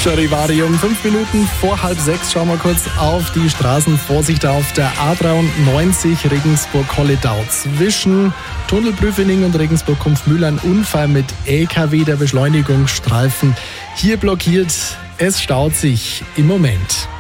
Charivari, 5 Minuten vor 5:30 schauen wir kurz auf die Straßen. Vorsicht auf der A93 Regensburg-Holledau. Zwischen Tunnelprüfening und Regensburg-Kumpfmühl ein Unfall mit LKW, der Beschleunigungsstreifen hier blockiert. Es staut sich im Moment.